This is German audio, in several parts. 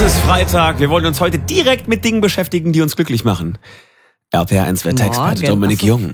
ist Freitag. Wir wollen uns heute direkt mit Dingen beschäftigen, die uns glücklich machen. RPR1 Wetterexperte Dominik Jung.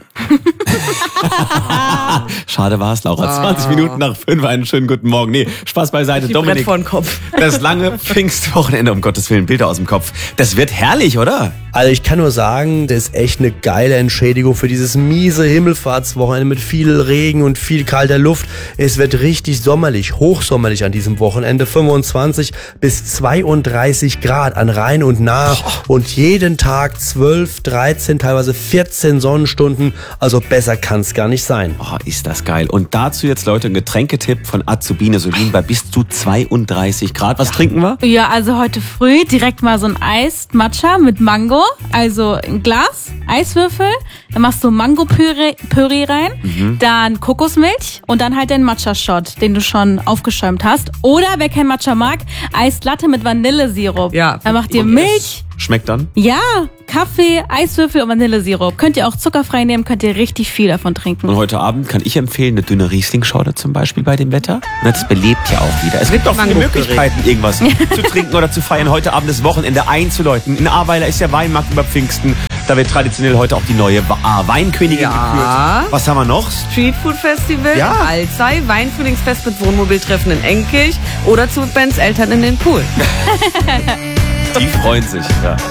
Schade war's, Laura. 20 Minuten nach 5. Einen schönen guten Morgen. Nee, Spaß beiseite. Dominik, vor den Kopf. das lange Pfingstwochenende, um Gottes Willen, Bilder aus dem Kopf. Das wird herrlich, oder? Also ich kann nur sagen, das ist echt eine geile Entschädigung für dieses miese Himmelfahrtswochenende mit viel Regen und viel kalter Luft. Es wird richtig sommerlich, hochsommerlich an diesem Wochenende. 25 bis 32 Grad an Rhein und Nahe. Und jeden Tag 12, 13, teilweise 14 Sonnenstunden. Also besser kann's gar nicht sein. Oh, ist das geil. Und dazu jetzt, Leute, ein Getränketipp von Azubine Solin bei bis zu 32 Grad. Was trinken wir? Ja, also heute früh direkt mal so ein Eis-Matcha mit Mango. Also ein Glas, Eiswürfel, dann machst du Mango-Püree rein, dann Kokosmilch und dann halt den Matcha-Shot, den du schon aufgeschäumt hast. Oder, wer kein Matcha mag, Eislatte mit Vanillesirup. Ja. Dann macht ihr Milch. Schmeckt dann? Ja, Kaffee, Eiswürfel und Vanillesirup. Könnt ihr auch zuckerfrei nehmen, könnt ihr richtig viel davon trinken. Und heute Abend kann ich empfehlen, eine dünne Riesling-Schorle zum Beispiel bei dem Wetter. Na, das belebt ja auch wieder. Es gibt auch viele Möglichkeiten, irgendwas zu trinken oder zu feiern. Heute Abend das Wochenende einzuläuten. In Ahrweiler ist ja Weinmarkt über Pfingsten. Da wird traditionell heute auch die neue Weinkönigin gekürt. Was haben wir noch? Streetfood Festival, Ja. Alzey, Weinfrühlingsfest mit Wohnmobiltreffen in Enkirch oder zu Bens Eltern in den Pool. Die freuen sich. Ja.